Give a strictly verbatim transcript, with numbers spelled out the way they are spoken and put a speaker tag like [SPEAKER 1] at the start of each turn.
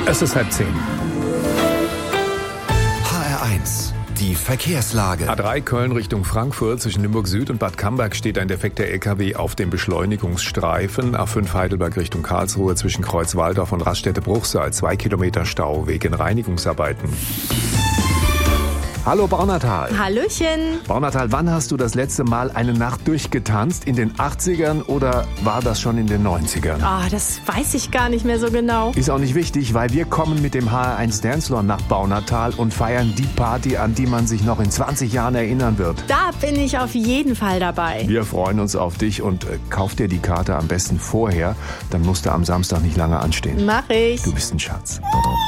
[SPEAKER 1] Es ist halb zehn.
[SPEAKER 2] H R eins, die Verkehrslage.
[SPEAKER 1] A drei Köln Richtung Frankfurt, zwischen Limburg Süd und Bad Camberg steht ein defekter L K W auf dem Beschleunigungsstreifen. A fünf Heidelberg Richtung Karlsruhe, zwischen Kreuzwaldorf und Raststätte-Bruchsal, zwei Kilometer Stau wegen Reinigungsarbeiten. Hallo Baunatal.
[SPEAKER 3] Hallöchen.
[SPEAKER 1] Baunatal, wann hast du das letzte Mal eine Nacht durchgetanzt? In den achtzigern oder war das schon in den neunzigern?
[SPEAKER 3] Ah, das weiß ich gar nicht mehr so genau.
[SPEAKER 1] Ist auch nicht wichtig, weil wir kommen mit dem H R eins Dancefloor nach Baunatal und feiern die Party, an die man sich noch in zwanzig Jahren erinnern wird.
[SPEAKER 3] Da bin ich auf jeden Fall dabei.
[SPEAKER 1] Wir freuen uns auf dich und äh, kauf dir die Karte am besten vorher, dann musst du am Samstag nicht lange anstehen.
[SPEAKER 3] Mach ich.
[SPEAKER 1] Du bist ein Schatz.